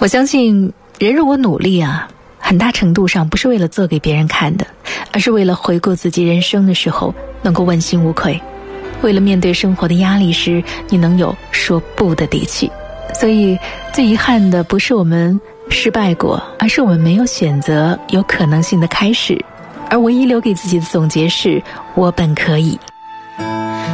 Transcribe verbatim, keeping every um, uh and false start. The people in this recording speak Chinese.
我相信人如果努力啊，很大程度上不是为了做给别人看的，而是为了回顾自己人生的时候能够问心无愧，为了面对生活的压力时你能有说不的底气。所以最遗憾的不是我们失败过，而是我们没有选择有可能性的开始，而唯一留给自己的总结是我本可以。